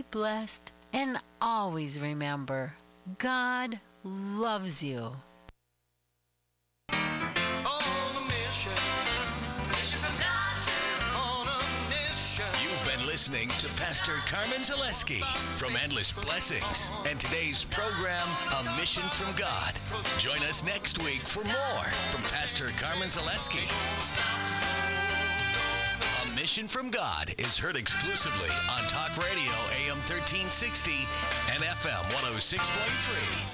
blessed, and always remember, God loves you. Listening to Pastor Carmen Zaleski from Endless Blessings and today's program, A Mission from God. Join us next week for more from Pastor Carmen Zaleski. A Mission from God is heard exclusively on Talk Radio AM 1360 and FM 106.3.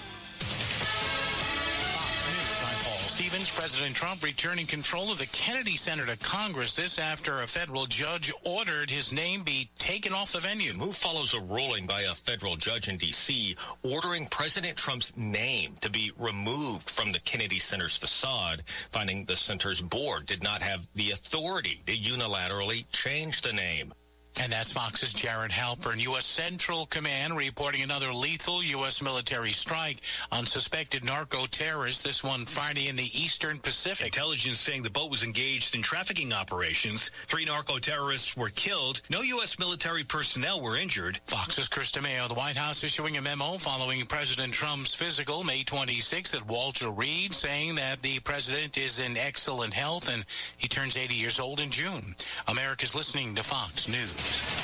Stevens, President Trump returning control of the Kennedy Center to Congress. This after a federal judge ordered his name be taken off the venue. The move follows a ruling by a federal judge in D.C. ordering President Trump's name to be removed from the Kennedy Center's facade, finding the center's board did not have the authority to unilaterally change the name. And that's Fox's Jared Halpern. U.S. Central Command reporting another lethal U.S. military strike on suspected narco-terrorists, this one Friday in the Eastern Pacific. Intelligence saying the boat was engaged in trafficking operations. 3 narco-terrorists were killed. No U.S. military personnel were injured. Fox's Chris DeMeo. The White House issuing a memo following President Trump's physical May 26th at Walter Reed, saying that the president is in excellent health and he turns 80 years old in June. America's listening to Fox News.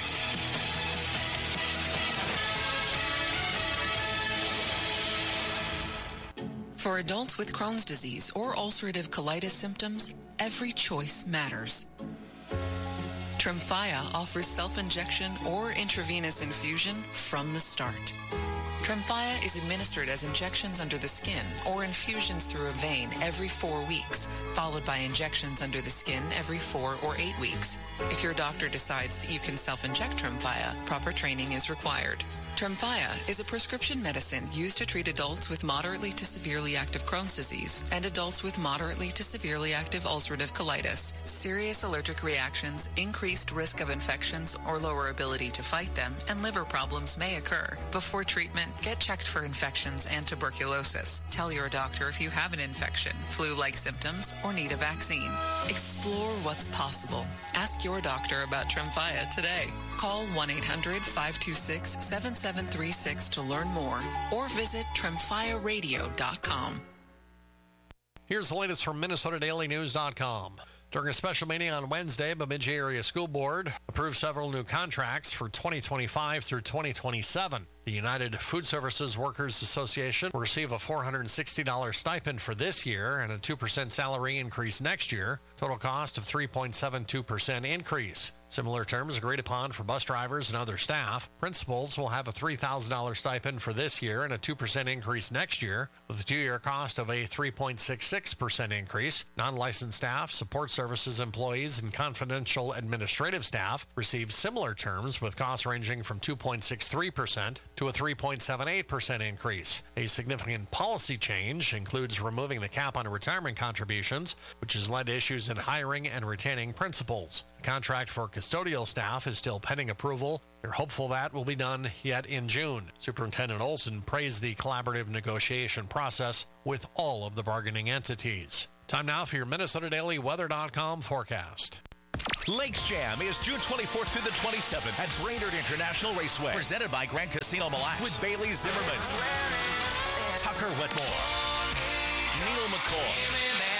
For adults with Crohn's disease or ulcerative colitis symptoms, every choice matters. Tremfya offers self-injection or intravenous infusion from the start. Tremfya is administered as injections under the skin or infusions through a vein every 4 weeks, followed by injections under the skin every 4 or 8 weeks. If your doctor decides that you can self-inject Tremfya, proper training is required. Tremfya is a prescription medicine used to treat adults with moderately to severely active Crohn's disease and adults with moderately to severely active ulcerative colitis. Serious allergic reactions, increased risk of infections or lower ability to fight them, and liver problems may occur. Before treatment, get checked for infections and tuberculosis. Tell your doctor if you have an infection, flu-like symptoms, or need a vaccine. Explore what's possible. Ask your doctor about Tremfya today. Call 1-800-526-7736 to learn more or visit TremfyaRadio.com. Here's the latest from MinnesotaDailyNews.com. During a special meeting on Wednesday, Bemidji Area School Board approved several new contracts for 2025 through 2027. The United Food Services Workers Association will receive a $460 stipend for this year and a 2% salary increase next year, total cost of 3.72% increase. Similar terms agreed upon for bus drivers and other staff. Principals will have a $3,000 stipend for this year and a 2% increase next year, with a 2-year cost of a 3.66% increase. Non-licensed staff, support services employees, and confidential administrative staff receive similar terms with costs ranging from 2.63% to a 3.78% increase. A significant policy change includes removing the cap on retirement contributions, which has led to issues in hiring and retaining principals. The contract for custodial staff is still pending approval. They're hopeful that will be done yet in June. Superintendent Olson praised the collaborative negotiation process with all of the bargaining entities. Time now for your MinnesotaDailyWeather.com forecast. Lakes Jam is June 24th through the 27th at Brainerd International Raceway. Presented by Grand Casino Mille Lacs with Bailey Zimmerman, Tucker Whitmore, Neil McCoy,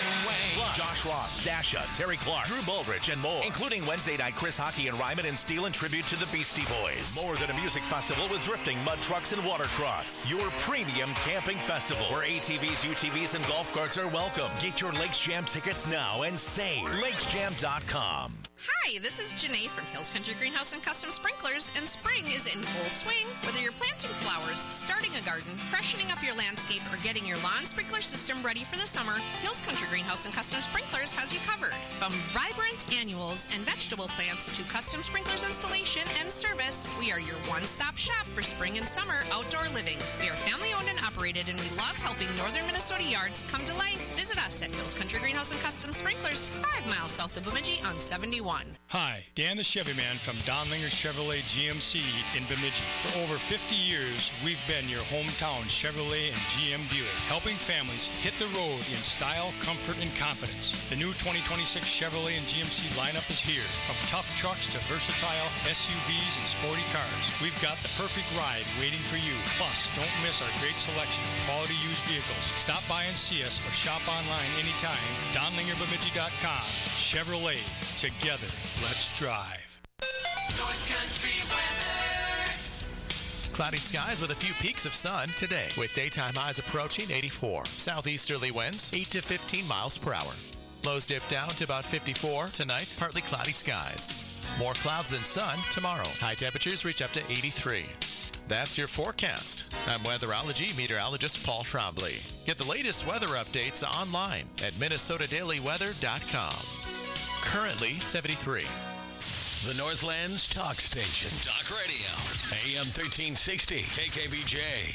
Josh Ross, Dasha, Terry Clark, Drew Bullrich, and more, including Wednesday night Chris Hockey and Ryman and Steel in tribute to the Beastie Boys. More than a music festival with drifting, mud trucks, and watercross. Your premium camping festival where ATVs, UTVs, and golf carts are welcome. Get your Lakes Jam tickets now and save. LakesJam.com. Hi, this is Janae from Hills Country Greenhouse and Custom Sprinklers, and spring is in full swing. Whether you're planting flowers, starting a garden, freshening up your landscape, or getting your lawn sprinkler system ready for the summer, Hills Country Greenhouse and Custom Sprinklers has you covered. From vibrant annuals and vegetable plants to custom sprinklers installation and service, we are your one-stop shop for spring and summer outdoor living. We are family-owned and operated, and we love helping northern Minnesota yards come to life. Visit us at Hills Country Greenhouse and Custom Sprinklers, 5 miles south of Bemidji on 71. Hi, Dan the Chevy Man from Donlinger Chevrolet GMC in Bemidji. For over 50 years, we've been your hometown Chevrolet and GM dealer, helping families hit the road in style, comfort, and confidence. confidence. The new 2026 Chevrolet and GMC lineup is here. From tough trucks to versatile SUVs and sporty cars, we've got the perfect ride waiting for you. Plus, don't miss our great selection of quality used vehicles. Stop by and see us or shop online anytime. DonlingerBemidji.com. Chevrolet. Together, let's drive. North Country weather. Cloudy skies with a few peaks of sun today, with daytime highs approaching 84. Southeasterly winds 8 to 15 miles per hour. Lows dip down to about 54 tonight. Partly cloudy skies. More clouds than sun tomorrow. High temperatures reach up to 83. That's your forecast. I'm weatherology meteorologist Paul Trombley. Get the latest weather updates online at MinnesotaDailyWeather.com. Currently 73. The Northland's Talk Station. Talk Radio. AM 1360. KKBJ.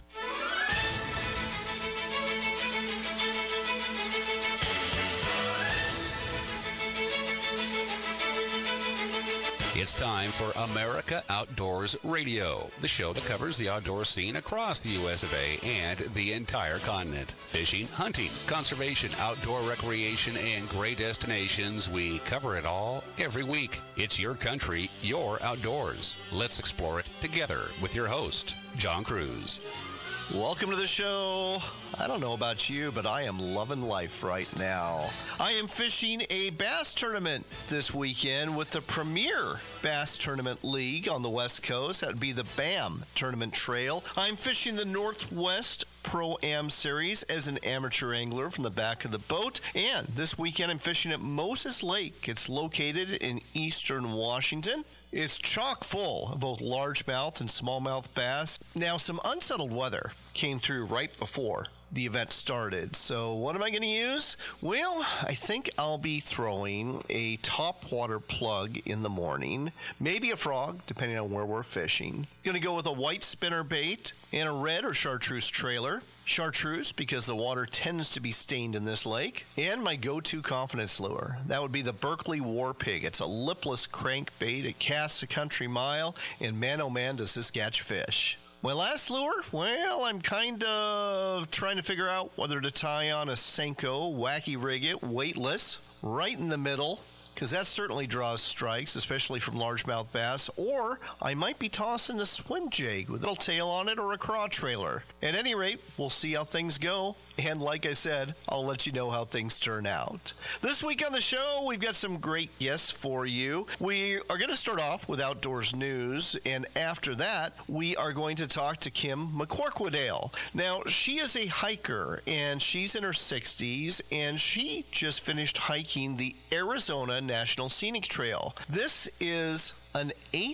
It's time for America Outdoors Radio, the show that covers the outdoor scene across the U.S. of A. and the entire continent. Fishing, hunting, conservation, outdoor recreation, and great destinations. We cover it all every week. It's your country, your outdoors. Let's explore it together with your host, John Cruz. Welcome to the show. I don't know about you, but I am loving life right now. I am fishing a bass tournament this weekend with the Premier Bass Tournament League on the West Coast. That would be the BAM Tournament Trail. I'm fishing the Northwest Pro-Am Series as an amateur angler from the back of the boat. And this weekend I'm fishing at Moses Lake. It's located in eastern Washington. It's chock full of both largemouth and smallmouth bass. Now, some unsettled weather came through right before the event started. So what am I going to use? Well, I think I'll be throwing a topwater plug in the morning, maybe a frog, depending on where we're fishing. Going to go with a white spinner bait and a red or chartreuse trailer. Chartreuse, because the water tends to be stained in this lake. And my go-to confidence lure. That would be the Berkley War Pig. It's a lipless crankbait. It casts a country mile, and man, oh man, does this catch fish. My last lure? Well, I'm kind of trying to figure out whether to tie on a Senko, wacky rig it, weightless, right in the middle, because that certainly draws strikes, especially from largemouth bass, or I might be tossing a swim jig with a little tail on it or a craw trailer. At any rate, we'll see how things go, and like I said, I'll let you know how things turn out. This week on the show, we've got some great guests for you. We are going to start off with outdoors news, and after that, we are going to talk to Kim McCorquodale. Now, she is a hiker, and she's in her 60s, and she just finished hiking the Arizona National Scenic Trail. This is an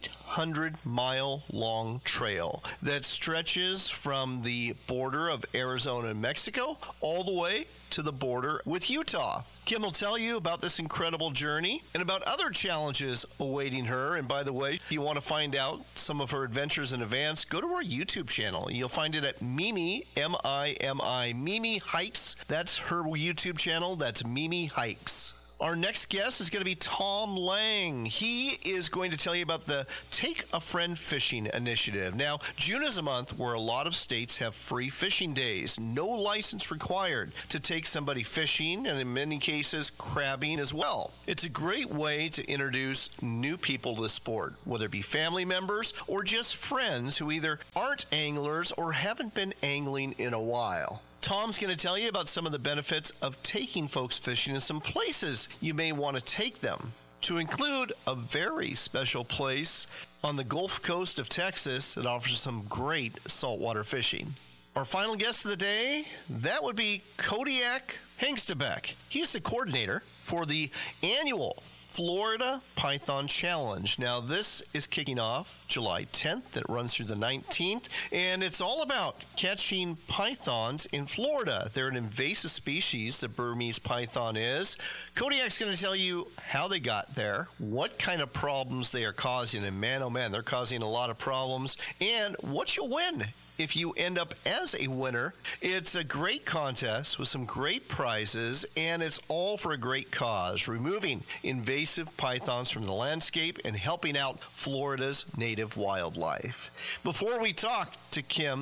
800-mile-long trail that stretches from the border of Arizona and Mexico all the way to the border with Utah. Kim will tell you about this incredible journey and about other challenges awaiting her. And by the way, if you want to find out some of her adventures in advance, go to our YouTube channel. You'll find it at Mimi, M-I-M-I, Mimi Hikes. That's her YouTube channel. That's Mimi Hikes. Our next guest is going to be Tom Lang. He is going to tell you about the Take a Friend Fishing Initiative. Now, June is a month where a lot of states have free fishing days. No license required to take somebody fishing, and in many cases, crabbing as well. It's a great way to introduce new people to the sport, whether it be family members or just friends who either aren't anglers or haven't been angling in a while. Tom's going to tell you about some of the benefits of taking folks fishing in some places you may want to take them, to include a very special place on the Gulf Coast of Texas that offers some great saltwater fishing. Our final guest of the day, that would be Kodiak Hengstebeck. He's the coordinator for the annual Florida Python Challenge. Now, this is kicking off July 10th. It runs through the 19th, and it's all about catching pythons in Florida. They're an invasive species, the Burmese python is. Kodiak's going to tell you how they got there, what kind of problems they are causing, and man, oh man, they're causing a lot of problems, and what you'll win if you end up as a winner. It's a great contest with some great prizes, and it's all for a great cause, removing invasive pythons from the landscape and helping out Florida's native wildlife. Before we talk to Kim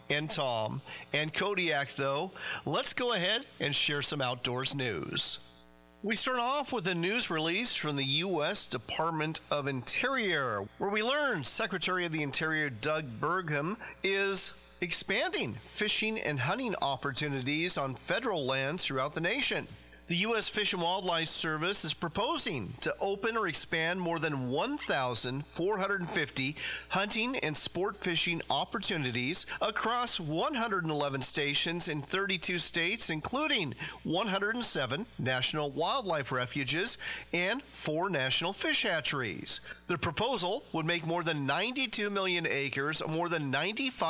and Tom and Kodiak, though. Let's go ahead and share some outdoors news. We start off with a news release from the U.S. Department of Interior, where we learn Secretary of the Interior Doug Burgum is expanding fishing and hunting opportunities on federal lands throughout the nation. The U.S. Fish and Wildlife Service is proposing to open or expand more than 1,450 hunting and sport fishing opportunities across 111 stations in 32 states, including 107 national wildlife refuges and 4 national fish hatcheries. The proposal would make more than 92 million acres, or more than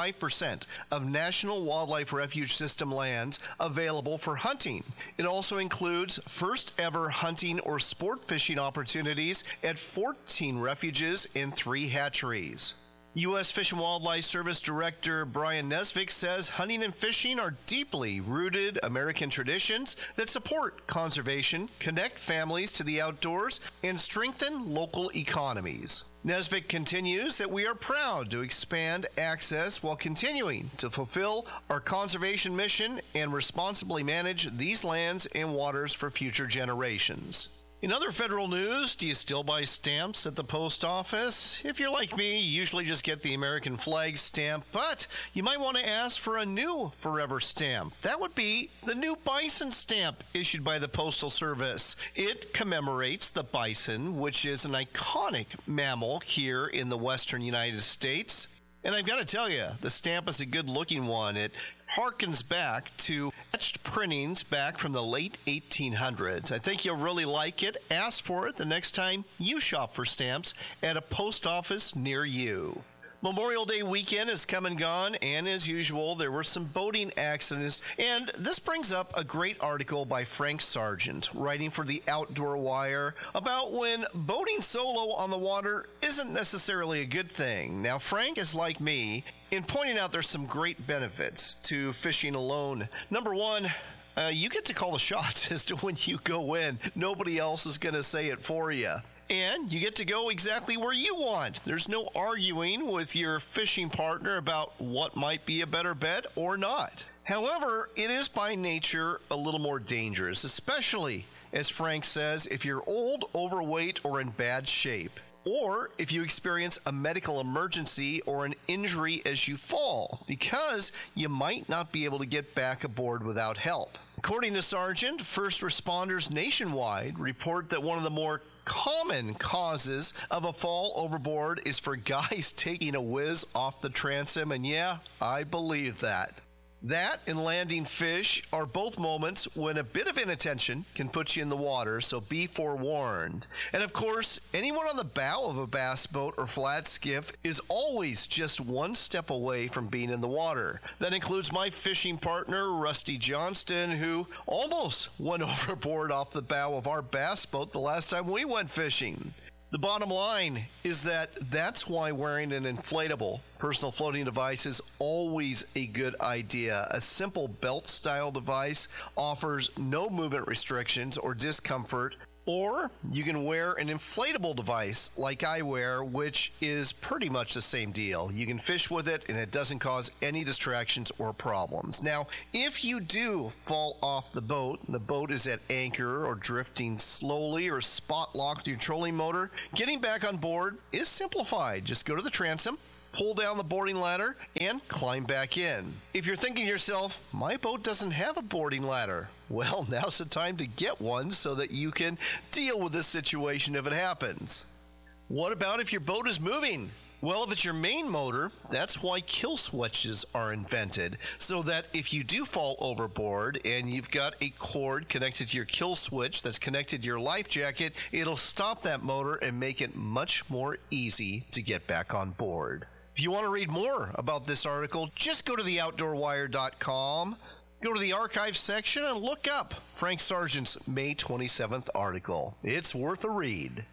95% of National Wildlife Refuge System lands available for hunting. It also includes first ever hunting or sport fishing opportunities at 14 refuges and 3 hatcheries. U.S. Fish and Wildlife Service Director Brian Nesvik says hunting and fishing are deeply rooted American traditions that support conservation, connect families to the outdoors, and strengthen local economies. Nesvik continues that we are proud to expand access while continuing to fulfill our conservation mission and responsibly manage these lands and waters for future generations. In other federal news, do you still buy stamps at the post office? If you're like me, you usually just get the American flag stamp, but you might want to ask for a new forever stamp. That would be the new bison stamp issued by the Postal Service. It commemorates the bison, which is an iconic mammal here in the western United States. And I've got to tell you, the stamp is a good-looking one. It harkens back to etched printings back from the late 1800s. I think you'll really like it. Ask for it the next time you shop for stamps at a post office near you. Memorial Day weekend has come and gone, and as usual, there were some boating accidents. And this brings up a great article by Frank Sargent, writing for the Outdoor Wire, about when boating solo on the water isn't necessarily a good thing. Now, Frank is like me in pointing out there's some great benefits to fishing alone. Number one, you get to call the shots as to when you go in. Nobody else is going to say it for you. And you get to go exactly where you want. There's no arguing with your fishing partner about what might be a better bet or not. However, it is by nature a little more dangerous, especially, as Frank says, if you're old, overweight, or in bad shape. Or if you experience a medical emergency or an injury as you fall, because you might not be able to get back aboard without help. According to Sargent, first responders nationwide report that one of the more common causes of a fall overboard is for guys taking a whiz off the transom, and yeah, I believe that. That and landing fish are both moments when a bit of inattention can put you in the water, so be forewarned. And of course, anyone on the bow of a bass boat or flat skiff is always just one step away from being in the water. That includes my fishing partner, Rusty Johnston, who almost went overboard off the bow of our bass boat the last time we went fishing. The bottom line is that that's why wearing an inflatable personal floating device is always a good idea. A simple belt-style device offers no movement restrictions or discomfort. Or you can wear an inflatable device like I wear, which is pretty much the same deal. You can fish with it and it doesn't cause any distractions or problems. Now, if you do fall off the boat is at anchor or drifting slowly or spot locked to your trolling motor, getting back on board is simplified. Just go to the transom, pull down the boarding ladder, and climb back in. If you're thinking to yourself, my boat doesn't have a boarding ladder, well, now's the time to get one so that you can deal with this situation if it happens. What about if your boat is moving? Well, if it's your main motor, that's why kill switches are invented, so that if you do fall overboard and you've got a cord connected to your kill switch that's connected to your life jacket, it'll stop that motor and make it much more easy to get back on board. If you want to read more about this article, just go to theoutdoorwire.com, go to the archive section, and look up Frank Sargent's May 27th article. It's worth a read.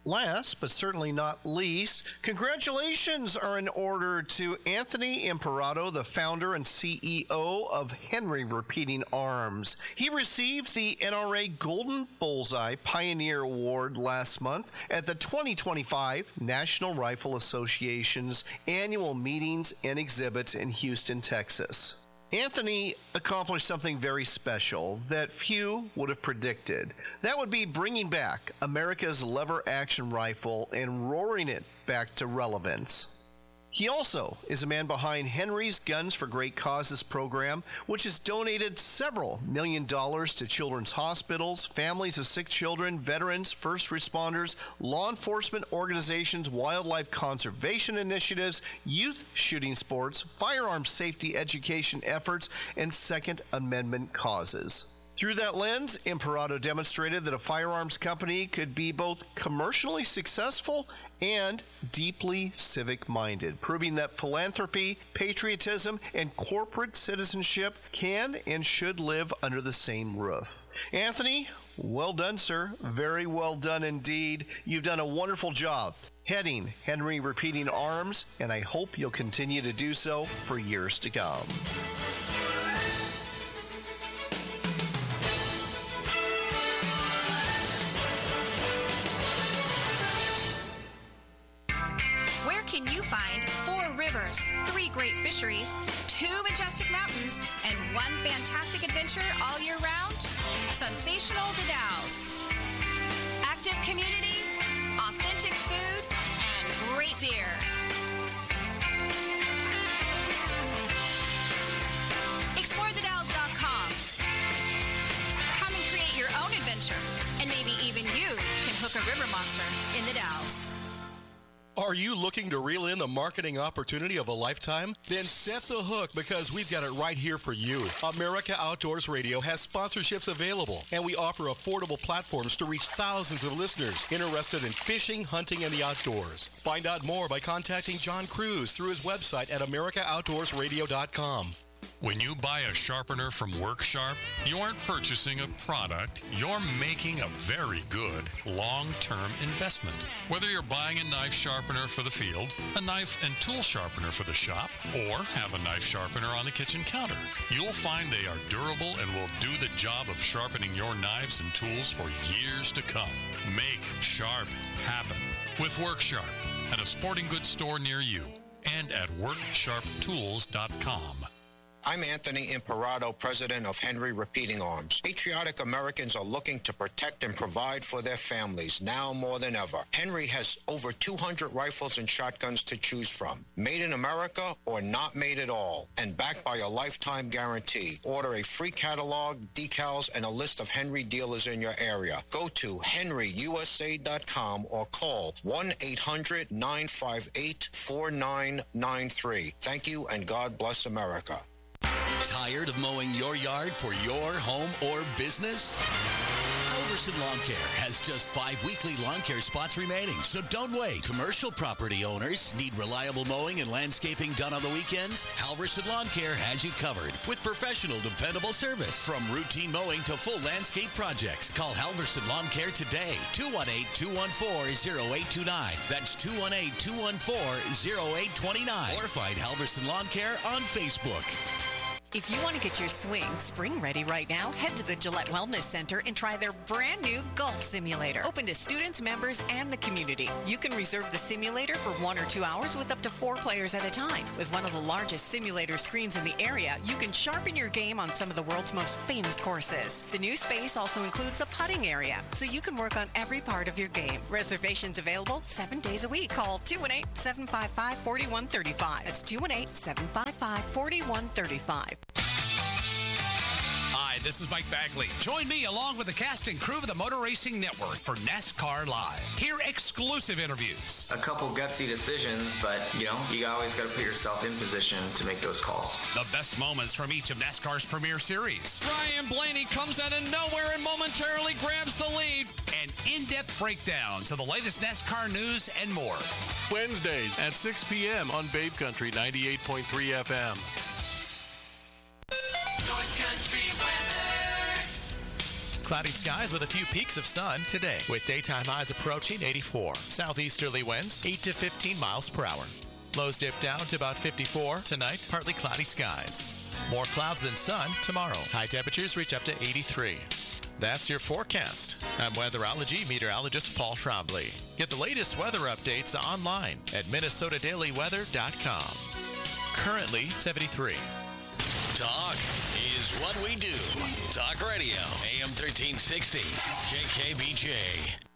Last, but certainly not least, congratulations are in order to Anthony Imperato, the founder and CEO of Henry Repeating Arms. He received the NRA Golden Bullseye Pioneer Award last month at the 2025 National Rifle Association's annual meetings and exhibits in Houston, Texas. Anthony accomplished something very special that few would have predicted. That would be bringing back America's lever-action rifle and roaring it back to relevance. He also is a man behind Henry's Guns for Great Causes program, which has donated several $1 million to children's hospitals, families of sick children, veterans, first responders, law enforcement organizations, wildlife conservation initiatives, youth shooting sports, firearms safety education efforts, and Second Amendment causes. Through that lens, Imperato demonstrated that a firearms company could be both commercially successful and deeply civic-minded, proving that philanthropy, patriotism, and corporate citizenship can and should live under the same roof. Anthony, well done, sir. Very well done indeed. You've done a wonderful job heading Henry Repeating Arms, and I hope you'll continue to do so for years to come. Can you find 4 rivers, 3 great fisheries, 2 majestic mountains, and 1 fantastic adventure all year round? Sensational Dedaus. Active community, authentic food, and great beer. ExploreTheDalles.com. Come and create your own adventure, and maybe even you can hook a river monster in the Dalles. Are you looking to reel in the marketing opportunity of a lifetime? Then set the hook, because we've got it right here for you. America Outdoors Radio has sponsorships available, and we offer affordable platforms to reach thousands of listeners interested in fishing, hunting, and the outdoors. Find out more by contacting John Cruz through his website at AmericaOutdoorsRadio.com. When you buy a sharpener from WorkSharp, you aren't purchasing a product, you're making a very good long-term investment. Whether you're buying a knife sharpener for the field, a knife and tool sharpener for the shop, or have a knife sharpener on the kitchen counter, you'll find they are durable and will do the job of sharpening your knives and tools for years to come. Make sharp happen with WorkSharp at a sporting goods store near you and at WorkSharpTools.com. I'm Anthony Imperato, president of Henry Repeating Arms. Patriotic Americans are looking to protect and provide for their families now more than ever. Henry has over 200 rifles and shotguns to choose from. Made in America or not made at all, and backed by a lifetime guarantee. Order a free catalog, decals, and a list of Henry dealers in your area. Go to henryusa.com or call 1-800-958-4993. Thank you, and God bless America. Tired of mowing your yard for your home or business? Halverson Lawn Care has just 5 weekly lawn care spots remaining, so don't wait. Commercial property owners need reliable mowing and landscaping done on the weekends? Halverson Lawn Care has you covered with professional, dependable service. From routine mowing to full landscape projects, call Halverson Lawn Care today. 218-214-0829. That's 218-214-0829. Or find Halverson Lawn Care on Facebook. If you want to get your swing spring ready right now, head to the Gillette Wellness Center and try their brand new golf simulator. Open to students, members, and the community. You can reserve the simulator for 1 or 2 hours with up to 4 players at a time. With one of the largest simulator screens in the area, you can sharpen your game on some of the world's most famous courses. The new space also includes a putting area, so you can work on every part of your game. Reservations available 7 days a week. Call 218-755-4135. That's 218-755-4135. Hi, this is Mike Bagley. Join me along with the cast and crew of the Motor Racing Network for NASCAR Live. Hear exclusive interviews. A couple gutsy decisions, but, you always got to put yourself in position to make those calls. The best moments from each of NASCAR's premier series. Ryan Blaney comes out of nowhere and momentarily grabs the lead. An in-depth breakdown to the latest NASCAR news and more. Wednesdays at 6 p.m. on Babe Country 98.3 FM. North Country weather. Cloudy skies with a few peaks of sun today, with daytime highs approaching 84. Southeasterly winds 8 to 15 miles per hour. Lows dip down to about 54 tonight. Partly cloudy skies. More clouds than sun tomorrow. High temperatures reach up to 83. That's your forecast. I'm weatherology meteorologist Paul Trombley. Get the latest weather updates online at MinnesotaDailyWeather.com. Currently 73. Talk is what we do. Talk Radio, AM 1360, KKBJ.